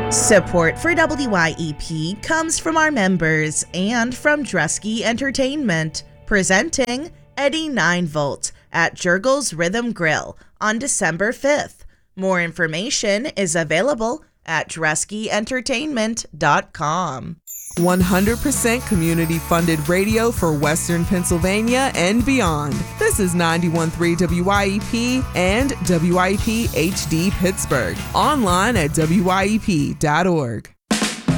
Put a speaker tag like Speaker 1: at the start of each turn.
Speaker 1: Support for WYEP comes from our members and from Drusky Entertainment, presenting Eddie 9V at Jurgles Rhythm Grill on December 5th. More information is available at druskyentertainment.com.
Speaker 2: 100% community-funded radio for Western Pennsylvania and beyond. This is 91.3 WYEP and WYEP HD Pittsburgh. Online at WYEP.org.